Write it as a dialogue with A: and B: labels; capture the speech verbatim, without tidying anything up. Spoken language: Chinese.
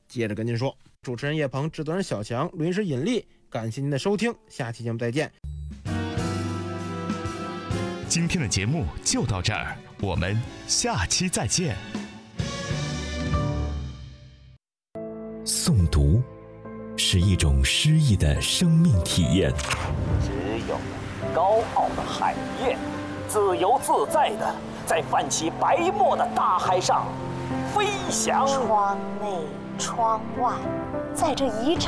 A: 接着跟您说。主持人叶鹏，制作人小强，录音师尹丽，感谢您的收听，下期节目再见。
B: 今天的节目就到这儿，我们下期再见。
C: 诵读是一种诗意的生命体验，
D: 只有高傲的海燕，自由自在的在泛起白沫的大海上飞翔。
E: 窗内窗外，在这一刹